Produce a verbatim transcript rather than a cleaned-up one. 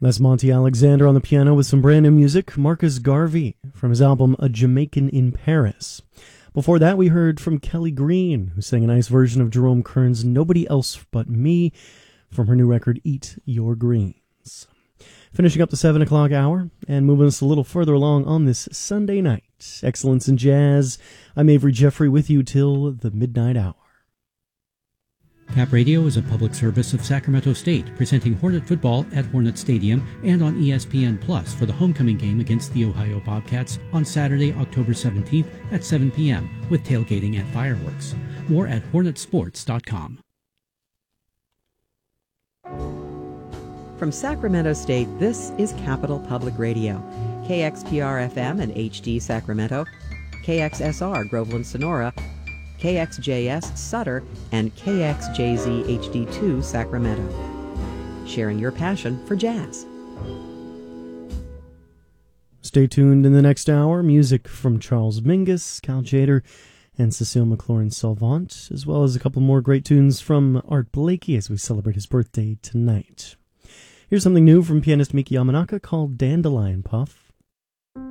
That's Monty Alexander on the piano with some brand new music, Marcus Garvey, from his album A Jamaican in Paris. Before that, we heard from Kelly Green, who sang a nice version of Jerome Kern's Nobody Else But Me from her new record, Eat Your Greens. Finishing up the seven o'clock hour and moving us a little further along on this Sunday night. Excellence in Jazz. I'm Avery Jeffrey with you till the midnight hour. Cap Radio is a public service of Sacramento State, presenting Hornet football at Hornet Stadium and on E S P N Plus for the homecoming game against the Ohio Bobcats on Saturday, October seventeenth at seven p.m. with tailgating and fireworks. More at hornet sports dot com. From Sacramento State, this is Capital Public Radio, K X P R F M and H D Sacramento, K X S R Groveland Sonora, K X J S Sutter, and K X J Z H D two Sacramento. Sharing your passion for jazz. Stay tuned in the next hour. Music from Charles Mingus, Cal Tjader, and Cecile McLaurin-Salvant, as well as a couple more great tunes from Art Blakey as we celebrate his birthday tonight. Here's something new from pianist Miki Yamanaka called Dandelion Puff.